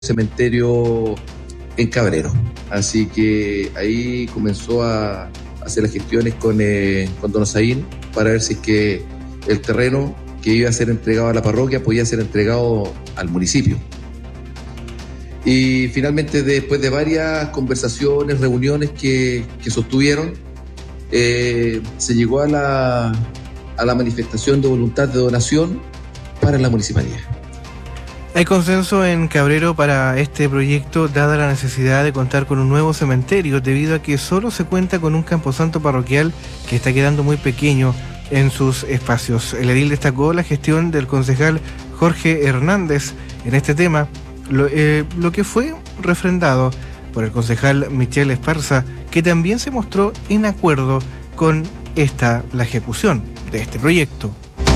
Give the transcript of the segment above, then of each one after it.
cementerio en Cabrero. Así que ahí comenzó a hacer las gestiones con Don Osaín para ver si es que el terreno que iba a ser entregado a la parroquia podía ser entregado al municipio. Y finalmente, después de varias conversaciones, reuniones que sostuvieron, se llegó a la manifestación de voluntad de donación para la municipalidad. Hay consenso en Cabrero para este proyecto, dada la necesidad de contar con un nuevo cementerio, debido a que solo se cuenta con un camposanto parroquial que está quedando muy pequeño en sus espacios. El edil destacó la gestión del concejal Jorge Hernández en este tema, lo que fue refrendado por el concejal Michel Esparza, que también se mostró en acuerdo con la ejecución de este proyecto.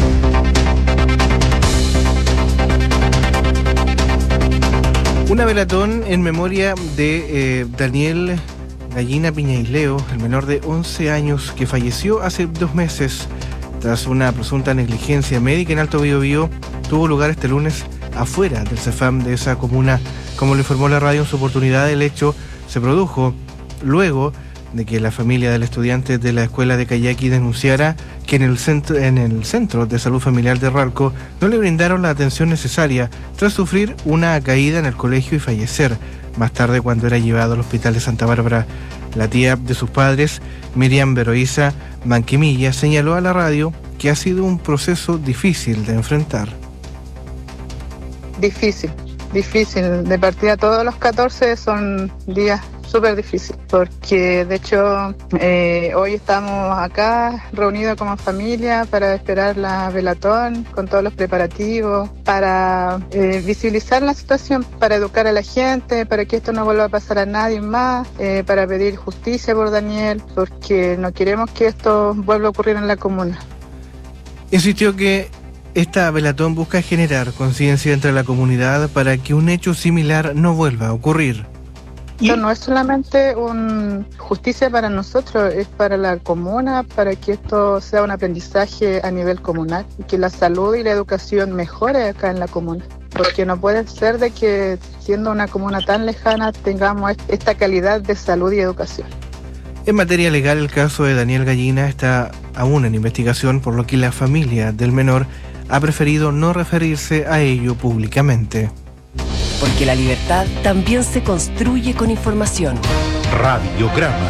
Una velatón en memoria de Daniel Gallina Piñaileo, el menor de 11 años que falleció hace 2 meses tras una presunta negligencia médica en Alto Biobío, tuvo lugar este lunes afuera del CEFAM de esa comuna. Como lo informó la radio en su oportunidad, el hecho se produjo luego de que la familia del estudiante de la escuela de Cayaqui denunciara que en el centro de salud familiar de Ralco no le brindaron la atención necesaria tras sufrir una caída en el colegio y fallecer más tarde cuando era llevado al hospital de Santa Bárbara. La tía de sus padres, Miriam Veroiza Manquimilla, señaló a la radio que ha sido un proceso difícil de enfrentar. Difícil. De partida todos los 14 son días súper difíciles, porque de hecho hoy estamos acá reunidos como familia para esperar la velatón con todos los preparativos, para visibilizar la situación, para educar a la gente, para que esto no vuelva a pasar a nadie más, para pedir justicia por Daniel, porque no queremos que esto vuelva a ocurrir en la comuna. Insistió que esta velatón busca generar conciencia entre la comunidad para que un hecho similar no vuelva a ocurrir. Esto no es solamente una justicia para nosotros, es para la comuna, para que esto sea un aprendizaje a nivel comunal y que la salud y la educación mejore acá en la comuna. Porque no puede ser de que siendo una comuna tan lejana tengamos esta calidad de salud y educación. En materia legal, el caso de Daniel Gallina está aún en investigación, por lo que la familia del menor ha preferido no referirse a ello públicamente. Porque la libertad también se construye con información. Radiograma.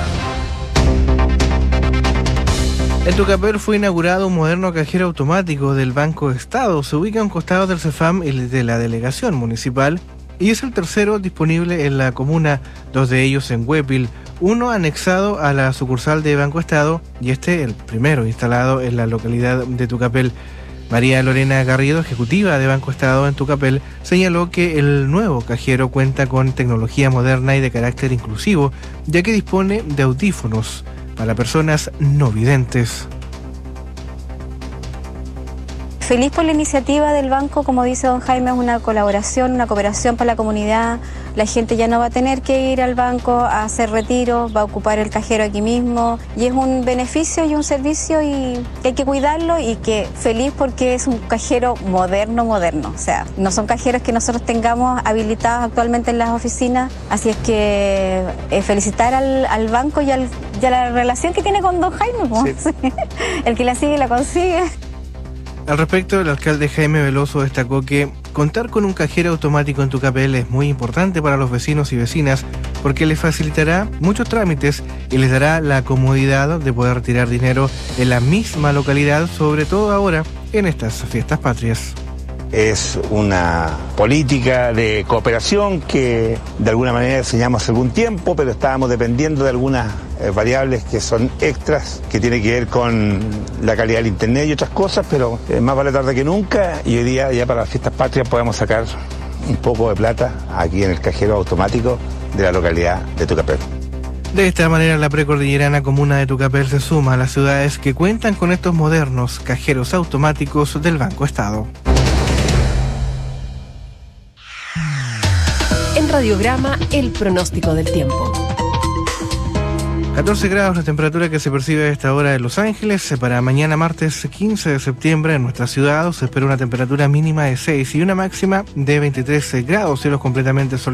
En Tucapel fue inaugurado un moderno cajero automático del Banco Estado. Se ubica a un costado del CEFAM y de la delegación municipal y es el tercero disponible en la comuna, 2 de ellos en Huépil, uno anexado a la sucursal de Banco Estado y el primero instalado en la localidad de Tucapel. María Lorena Garrido, ejecutiva de Banco Estado en Tucapel, señaló que el nuevo cajero cuenta con tecnología moderna y de carácter inclusivo, ya que dispone de audífonos para personas no videntes. Feliz por la iniciativa del banco, como dice don Jaime, es una colaboración, una cooperación para la comunidad. La gente ya no va a tener que ir al banco a hacer retiro, va a ocupar el cajero aquí mismo y es un beneficio y un servicio y que hay que cuidarlo y que feliz porque es un cajero moderno, o sea, no son cajeros que nosotros tengamos habilitados actualmente en las oficinas, así es que felicitar al banco y a la relación que tiene con don Jaime, pues. Sí. El que la sigue la consigue. Al respecto, el alcalde Jaime Veloso destacó que contar con un cajero automático en Tucapel es muy importante para los vecinos y vecinas porque les facilitará muchos trámites y les dará la comodidad de poder retirar dinero en la misma localidad, sobre todo ahora en estas fiestas patrias. Es una política de cooperación que de alguna manera diseñamos hace algún tiempo, pero estábamos dependiendo de algunas variables que son extras, que tiene que ver con la calidad del internet y otras cosas, pero más vale tarde que nunca y hoy día ya para las fiestas patrias podemos sacar un poco de plata aquí en el cajero automático de la localidad de Tucapel. De esta manera, la precordillerana comuna de Tucapel se suma a las ciudades que cuentan con estos modernos cajeros automáticos del Banco Estado. En Radiograma, el pronóstico del tiempo. 14 grados la temperatura que se percibe a esta hora en Los Ángeles. Para mañana martes 15 de septiembre en nuestra ciudad se espera una temperatura mínima de 6 y una máxima de 23 grados, cielos completamente soleados.